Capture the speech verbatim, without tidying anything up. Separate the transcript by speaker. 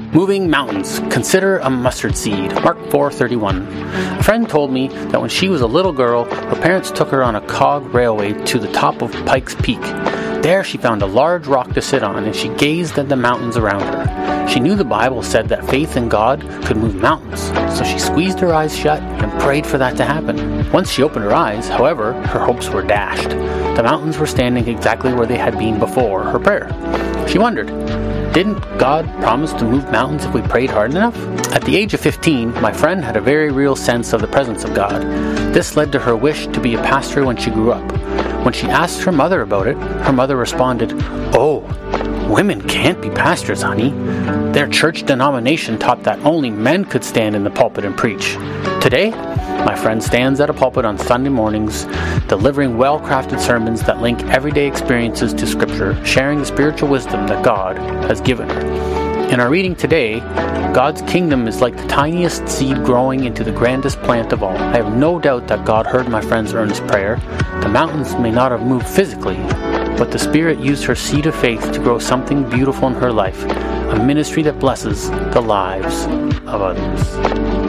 Speaker 1: Moving mountains. Consider a mustard seed. Mark four thirty-one. A friend told me that when she was a little girl, her parents took her on a cog railway to the top of Pikes Peak. There she found a large rock to sit on, and she gazed at the mountains around her. She knew the Bible said that faith in God could move mountains, so she squeezed her eyes shut and prayed for that to happen. Once she opened her eyes, however, her hopes were dashed. The mountains were standing exactly where they had been before her prayer. She wondered, didn't God promise to move mountains if we prayed hard enough? At the age of fifteen, my friend had a very real sense of the presence of God. This led to her wish to be a pastor when she grew up. When she asked her mother about it, her mother responded, "Oh, women can't be pastors, honey. Their church denomination taught that only men could stand in the pulpit and preach." Today, my friend stands at a pulpit on Sunday mornings, delivering well-crafted sermons that link everyday experiences to Scripture, sharing the spiritual wisdom that God has given her. In our reading today, God's kingdom is like the tiniest seed growing into the grandest plant of all. I have no doubt that God heard my friend's earnest prayer. The mountains may not have moved physically, but the Spirit used her seed of faith to grow something beautiful in her life, a ministry that blesses the lives of others.